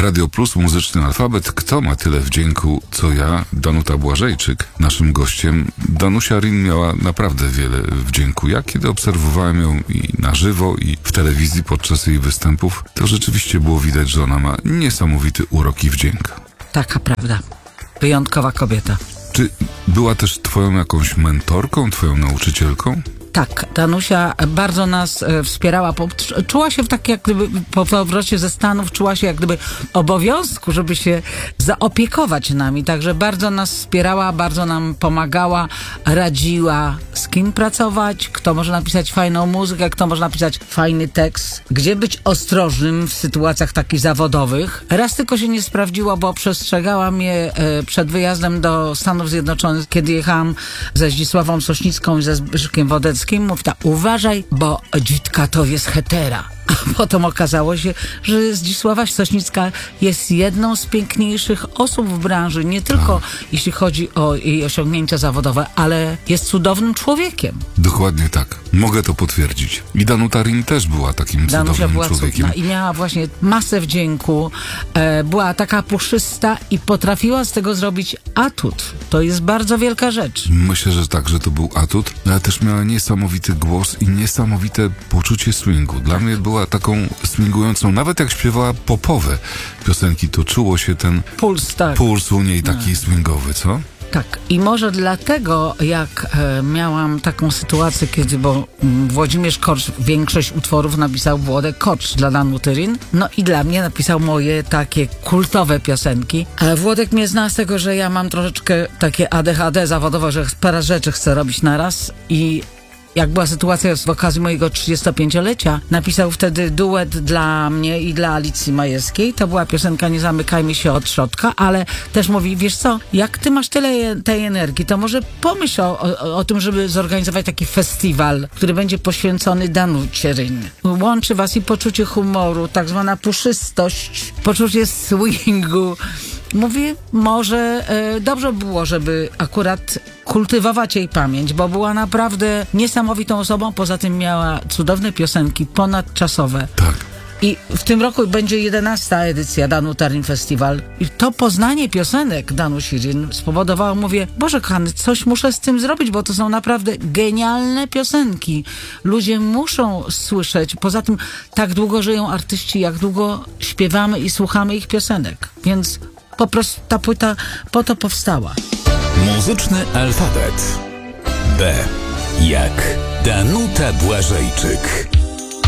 Radio Plus, Muzyczny Alfabet. Kto ma tyle wdzięku, co ja? Danuta Błażejczyk, naszym gościem. Danusia Rin miała naprawdę wiele wdzięku. Ja, kiedy obserwowałem ją i na żywo, i w telewizji podczas jej występów, to rzeczywiście było widać, że ona ma niesamowity urok i wdzięk. Taka prawda. Wyjątkowa kobieta. Czy była też twoją jakąś mentorką, twoją nauczycielką? Tak, Danusia bardzo nas wspierała. Czuła się tak jak gdyby po powrocie ze Stanów, czuła się jak gdyby obowiązku, żeby się zaopiekować nami. Także bardzo nas wspierała, bardzo nam pomagała, radziła, z kim pracować, kto może napisać fajną muzykę, kto może napisać fajny tekst, gdzie być ostrożnym w sytuacjach takich zawodowych. Raz tylko się nie sprawdziło, bo przestrzegała mnie przed wyjazdem do Stanów Zjednoczonych, kiedy jechałam ze Zdzisławą Sośnicką i ze Zbyszkiem Wodeckim. Mówi tak, uważaj, bo Dzitka to jest hetera. A potem okazało się, że Zdzisława Sośnicka jest jedną z piękniejszych osób w branży, nie tylko jeśli chodzi o jej osiągnięcia zawodowe, ale jest cudownym człowiekiem. Dokładnie tak. Mogę to potwierdzić. I Danuta Rin też była takim cudownym była człowiekiem. Cudna i miała właśnie masę wdzięku. Była taka puszysta i potrafiła z tego zrobić atut. To jest bardzo wielka rzecz. Myślę, że tak, że to był atut, ale też miała niesamowity głos i niesamowite poczucie swingu. Dla mnie była taką swingującą, nawet jak śpiewała popowe piosenki, to czuło się ten puls, tak. Puls u niej taki swingowy, co? Tak. I może dlatego, jak miałam taką sytuację, kiedy, bo Włodzimierz Korcz większość utworów napisał Włodek Korcz dla Danuty Rin, no i dla mnie napisał moje takie kultowe piosenki. Ale Włodek mnie zna z tego, że ja mam troszeczkę takie ADHD zawodowe, że parę rzeczy chcę robić naraz i jak była sytuacja z okazji mojego 35-lecia, napisał wtedy duet dla mnie i dla Alicji Majewskiej. To była piosenka Nie zamykajmy się od środka, ale też mówi, wiesz co, jak ty masz tyle tej energii, to może pomyśl o tym, żeby zorganizować taki festiwal, który będzie poświęcony Danucie Rin. Łączy was i poczucie humoru, tak zwana puszystość, poczucie swingu. Mówię, może dobrze było, żeby akurat kultywować jej pamięć, bo była naprawdę niesamowitą osobą, poza tym miała cudowne piosenki, ponadczasowe. Tak. I w tym roku będzie 11. edycja Danuta Rin Festival. I to poznanie piosenek Danusi Rin spowodowało, mówię, Boże kochany, coś muszę z tym zrobić, bo to są naprawdę genialne piosenki. Ludzie muszą słyszeć. Poza tym tak długo żyją artyści, jak długo śpiewamy i słuchamy ich piosenek. Więc po prostu ta płyta po to powstała. Muzyczny alfabet. B jak Danuta Błażejczyk.